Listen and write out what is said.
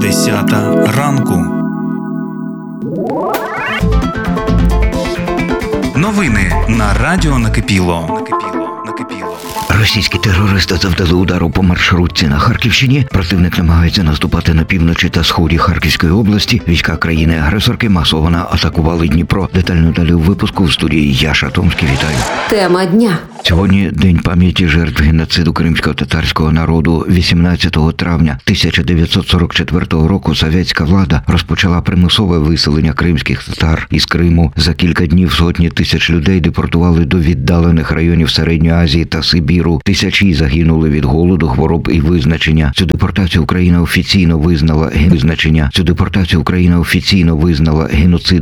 10 ранку. Новини на Радіо Накипіло. Російські терористи завдали удару по маршрутці на Харківщині. Противник намагається наступати на півночі та сході Харківської області. Війська країни-агресорки масово атакували Дніпро. Детально далі у випуску в студії Яша Томський. Вітаю. Тема дня. Сьогодні День пам'яті жертв геноциду кримсько-татарського народу. 18 травня 1944 року совєтська влада розпочала примусове виселення кримських татар із Криму. За кілька днів сотні тисяч людей депортували до віддалених районів Середньої Азії та Сибіру. Тисячі загинули від голоду, хвороб і визначення. Цю депортацію Україна офіційно визнала геноцид